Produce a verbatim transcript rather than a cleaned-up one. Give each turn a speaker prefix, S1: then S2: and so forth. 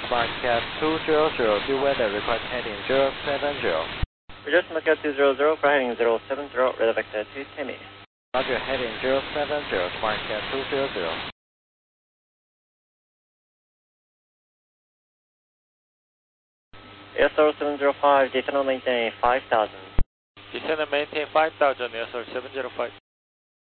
S1: Flight Cat two zero zero, due weather, request heading zero seven zero.
S2: Roger, Cat two zero zero, for heading zero seven zero, radar vector to Temi.
S1: Roger, heading zero seven zero, Flight Cat two zero zero.
S2: S R seven zero five, descend and maintain five thousand.
S1: Descend and maintain five thousand, S R seven zero five.